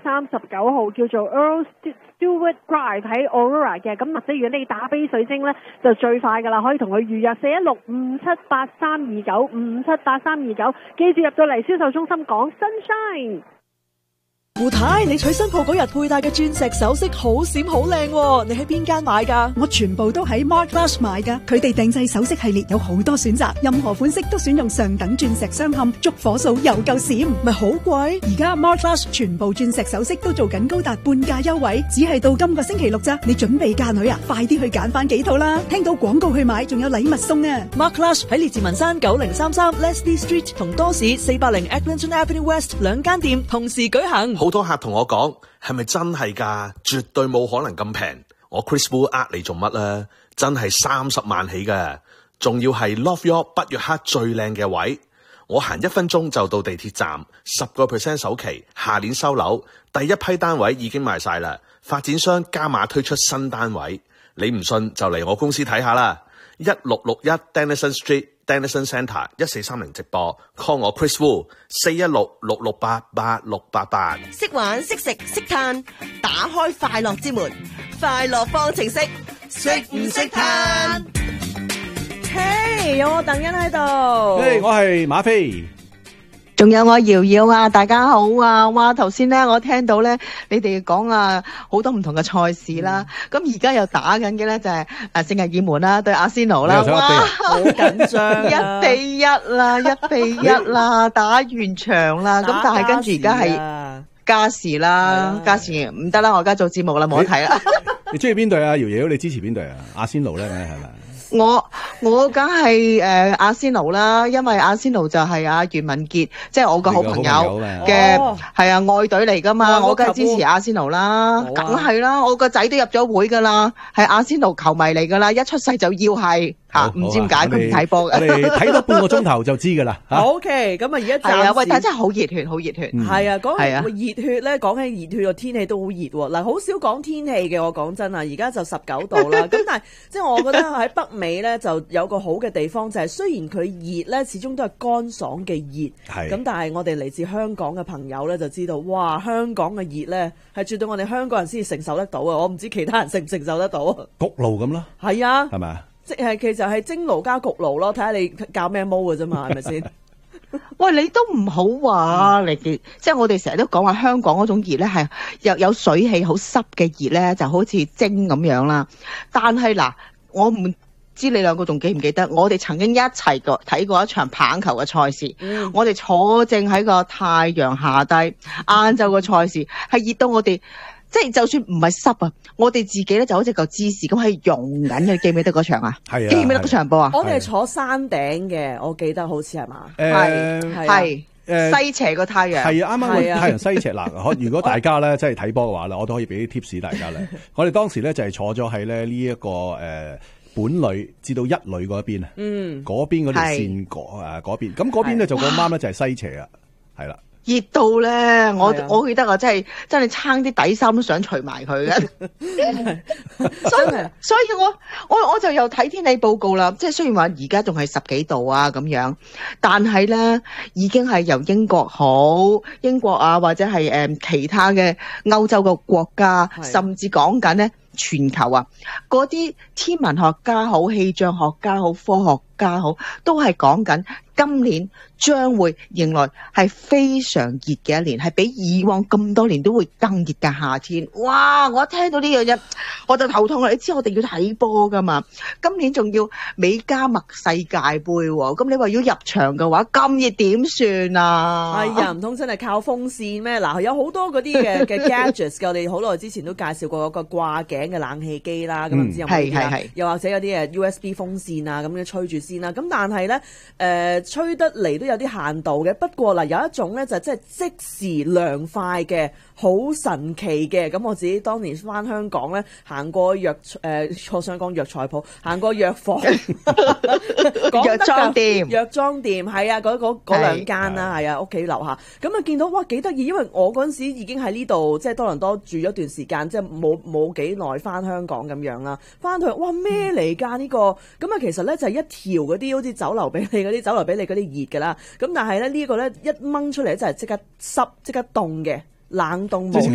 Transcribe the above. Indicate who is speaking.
Speaker 1: 39號叫做 Earl Stewart Drive 喺 Aurora 嘅。咁或者如果你打俾水晶呢，就最快㗎啦，可以同佢預約416578329，記住入到嚟銷售中心講 Sunshine。
Speaker 2: 胡太，你娶新抱嗰日佩戴嘅鑽石首飾好閃好靚喎，你喺邊間買㗎？
Speaker 3: 我全部都喺 Mark Flash 買㗎，佢哋定製首飾系列有好多選擇，任何款式都選用上等鑽石鑲嵌，觸火數又夠閃，
Speaker 2: 咪好貴？
Speaker 3: 而家 Mark Flash 全部鑽石首飾都做緊高達半價優惠，只係到今個星期六咋，你準備嫁女啊？快啲去揀翻幾套啦！聽到廣告去買，仲有禮物送啊
Speaker 2: ！Mark Flash 喺列治文山9033 Leslie Street 同多士480 Eglinton Avenue West 兩間店同時舉行。
Speaker 4: 好多客同我講，係咪真係㗎？絕對冇可能咁平。我 Chris Wu 呃你做乜啊？真係30萬起㗎，仲要係 Love York 北約克最靚嘅位。我行1分鐘就到地鐵站，10% 首期，下年收樓，第一批單位已經賣晒啦。發展商加碼推出新單位，你唔信就嚟我公司睇下啦。1661 Denison Street。Denison Centre 1430直播 call 我 Chris Wu 416-668-8688。
Speaker 5: 識玩識食識嘆，打開快樂之門，快樂方程式，識唔識嘆？
Speaker 2: 嘿，有我鄧欣喺度。
Speaker 6: 嘿，我係馬飛。
Speaker 5: 仲有我瑤瑤啊，大家好啊！哇，頭先咧我聽到咧你哋講啊好多唔同嘅賽事啦，咁而家又打緊嘅咧就係聖日耳門啦對阿仙奴啦，哇，
Speaker 2: 好緊張
Speaker 5: ，1-1啦，1-1啦，打完場啦，咁但係跟住而家係加時啦，加時唔得啦，我而家做節目啦，冇得睇啦。
Speaker 6: 你中意邊隊啊？瑤瑤，你支持邊隊啊？阿仙奴咧，係咪？
Speaker 5: 我梗係阿仙奴啦，因為阿仙奴就係阿袁文傑，即係我個好朋友嘅，係啊愛隊嚟噶嘛，我梗係支持阿仙奴啦，梗係啦，我個仔都入咗會噶啦，係阿仙奴球迷嚟噶啦，一出世就要係吓，唔知點解佢唔睇波嘅，
Speaker 6: 我哋睇多半個鐘頭就知噶啦。
Speaker 2: OK，咁啊而家
Speaker 5: 係啊，喂，但係真係好熱血，好熱血。
Speaker 2: 係啊，講起熱血咧，講起熱血個天氣都好熱喎。嗱，好少講天氣嘅，我講真啊，而家就19度啦。咁但係即係我覺得喺北美咧就有個好嘅地方，就係雖然佢熱咧，始終都係乾爽嘅熱。係。咁但係我哋嚟自香港嘅朋友咧就知道，哇！香港嘅熱咧係絕對我哋香港人先至承受得到啊！我唔知其他人承唔承受得到。焗
Speaker 6: 爐咁咯。係
Speaker 2: 啊。
Speaker 6: 係咪啊？
Speaker 2: 即係其實係蒸爐加焗爐咯，睇下你教咩毛嘅啫嘛，係咪先？
Speaker 5: 喂，你都唔好話你哋，即係我哋成日都講話香港嗰種熱咧，係有水氣好濕嘅熱咧，就好似蒸咁樣啦。但係嗱，我唔知你兩個仲記唔記得，我哋曾經一齊睇過一場棒球嘅賽事。我哋坐正喺個太陽下低，晏晝個賽事係熱到我哋。即係就算唔係濕啊，我哋自己咧就好似嚿芝士咁係溶緊嘅，記唔記得嗰場啊？係啊，記唔記得嗰場波啊？
Speaker 2: 我哋係坐山頂嘅，我記得好似係嘛？
Speaker 5: 係西斜個太陽。係
Speaker 6: 啊，啱啱個太陽西斜嗱。如果大家咧真係睇波嘅話咧，我都可以俾啲 tips 大家咧。我哋當時咧就係坐咗喺咧呢一個本壘至到一壘嗰一邊啊。嗰邊嗰條線嗰邊，咁嗰邊咧就咁啱咧就係西斜啊，係啦。
Speaker 5: 熱到咧，我記得啊，真係撐啲底衫都想除埋佢嘅。所以我就又睇天氣報告啦，即係雖然話而家仲係10幾度啊咁樣，但係咧已經係由英國啊或者係其他嘅歐洲嘅國家，甚至講緊咧全球啊，嗰啲天文學家好、氣象學家好、科學家好，都係講緊今年將會迎來係非常熱嘅一年，係比以往咁多年都會更熱嘅夏天。哇！我一聽到呢樣嘢我就頭痛啦。你知我哋要睇波噶嘛？今年仲要美加墨世界盃喎，咁你話要入場嘅話咁熱點算啊？
Speaker 2: 係啊，唔通真係靠風扇咩？嗱，有好多嗰啲嘅 gadgets 嘅，我哋好耐之前都介紹過嗰個掛頸嘅冷氣機啦，咁唔知有冇啲啦？又或者有啲USB 風扇啊，咁樣吹住先啦。咁但係咧吹得嚟都有啲限度嘅。不過嗱，有一種咧就即係即時涼快嘅，好神奇嘅。咁我自己當年翻香港咧，行過我想講藥材鋪，行過藥房、藥
Speaker 5: 妝店
Speaker 2: 係啊，嗰兩間啦，係啊，屋企樓下咁啊，見到哇幾得意，因為我嗰陣時已經喺呢度即係多倫多住咗段時間，即係冇幾耐翻香港咁樣啦。翻去哇咩嚟㗎呢個？咁啊其實咧就係一條嗰啲好似酒樓俾你嗰啲酒樓俾你嗰啲熱㗎啦。咁但係咧呢個咧一掹出嚟就係即刻濕即刻凍嘅冷凍冇。